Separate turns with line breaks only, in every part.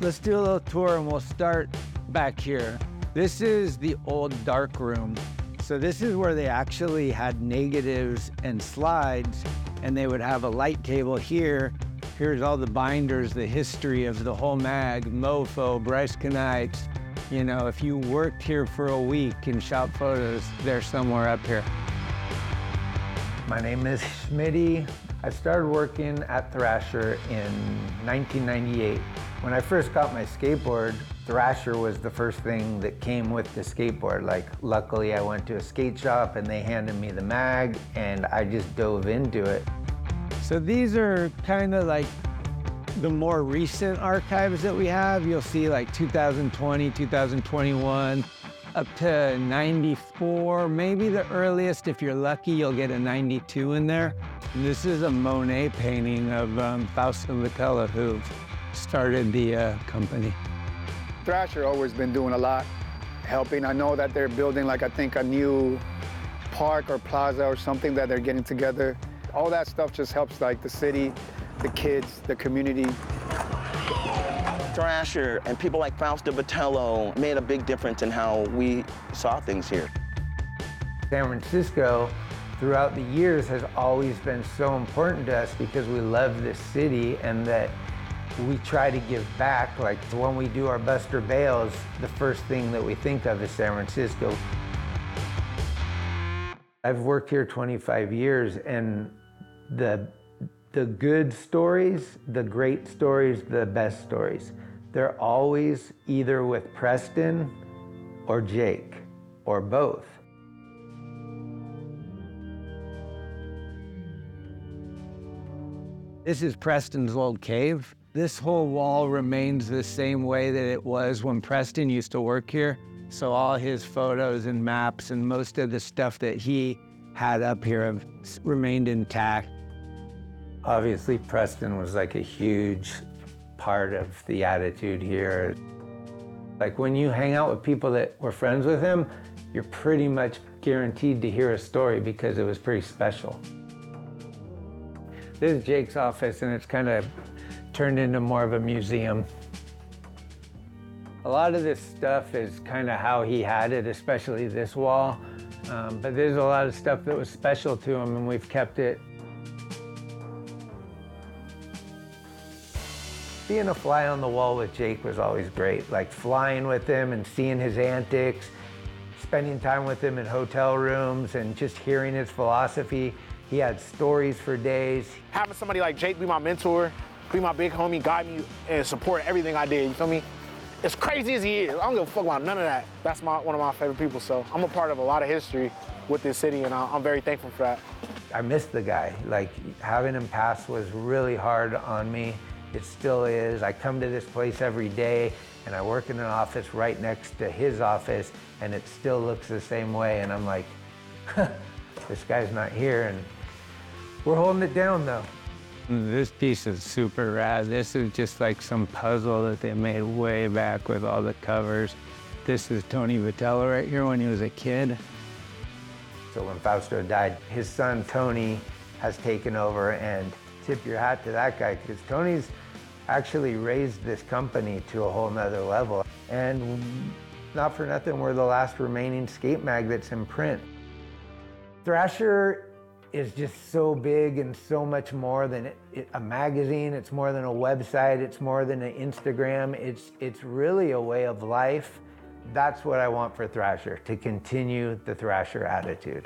Let's do a little tour and we'll start back here. This is the old dark room. So this is where they actually had negatives and slides, and they would have a light table here. Here's all the binders, the history of the whole mag, Mofo, Bryce Kanights. You know, if you worked here for a week and shot photos, they're somewhere up here. My name is Schmitty. I started working at Thrasher in 1998. When I first got my skateboard, Thrasher was the first thing that came with the skateboard. Like, luckily I went to a skate shop and they handed me the mag and I just dove into it. So these are kind of like the more recent archives that we have. You'll see like 2020, 2021, up to 94, maybe the earliest. If you're lucky, you'll get a 92 in there. And this is a Monet painting of Fausto Vitella, who started the company.
Thrasher always been doing a lot, helping. I know that they're building, like, I think a new park or plaza or something that they're getting together. All that stuff just helps, like, the city, the kids, the community.
Thrasher and people like Fausto Vitello made a big difference in how we saw things here.
San Francisco, throughout the years, has always been so important to us because we love this city and that we try to give back. Like, when we do our Buster Bales, the first thing that we think of is San Francisco. I've worked here 25 years, and the good stories, the great stories, the best stories, they're always either with Preston or Jake, or both. This is Preston's old cave. This whole wall remains the same way that it was when Preston used to work here. So all his photos and maps and most of the stuff that he had up here have remained intact. Obviously, Preston was like a huge part of the attitude here. Like, when you hang out with people that were friends with him, you're pretty much guaranteed to hear a story because it was pretty special. This is Jake's office, and it's kind of turned into more of a museum. A lot of this stuff is kind of how he had it, especially this wall. But there's a lot of stuff that was special to him, and we've kept it. Being a fly on the wall with Jake was always great. Like, flying with him and seeing his antics, spending time with him in hotel rooms and just hearing his philosophy. He had stories for days.
Having somebody like Jake be my mentor, be my big homie, guide me and support everything I did, you feel me? As crazy as he is, I don't give a fuck about none of that. That's one of my favorite people, so I'm a part of a lot of history with this city, and I'm very thankful for that.
I miss the guy. Like, having him pass was really hard on me. It still is. I come to this place every day, and I work in an office right next to his office, and it still looks the same way, and I'm like, this guy's not here, and we're holding it down, though. This piece is super rad. This is just like some puzzle that they made way back with all the covers. This is Tony Vitello right here when he was a kid. So when Fausto died, his son Tony has taken over, and tip your hat to that guy, because Tony's actually raised this company to a whole nother level. And not for nothing, we're the last remaining skate mag that's in print. Thrasher is just so big and so much more than a magazine. It's more than a website. It's more than an Instagram. It's really a way of life. That's what I want for Thrasher, to continue the Thrasher attitude.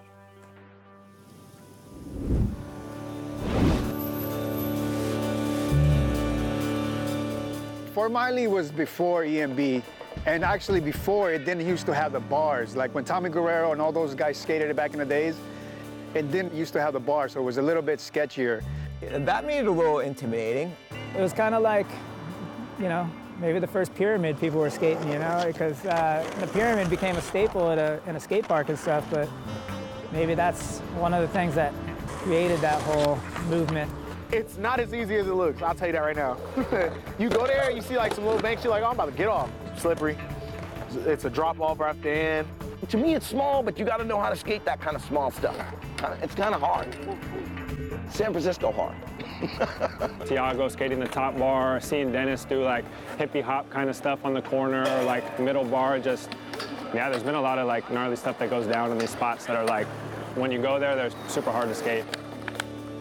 Fort Miley was before EMB, and actually before it didn't used to have the bars. Like, when Tommy Guerrero and all those guys skated it back in the days, it didn't used to have the bars, so it was a little bit sketchier.
That made it a little intimidating.
It was kind of like, you know, maybe the first pyramid people were skating, you know, because the pyramid became a staple in a skate park and stuff, but maybe that's one of the things that created that whole movement.
It's not as easy as it looks, I'll tell you that right now. You go there, you see like some little banks, you're like, oh, I'm about to get off. Slippery. It's a drop off right at the end.
To me, it's small, but you got to know how to skate that kind of small stuff. It's kind of hard. San Francisco hard.
Tiago skating the top bar, seeing Dennis do like hippie hop kind of stuff on the corner or like middle bar, just, yeah, there's been a lot of like gnarly stuff that goes down in these spots that are like, when you go there, they're super hard to skate.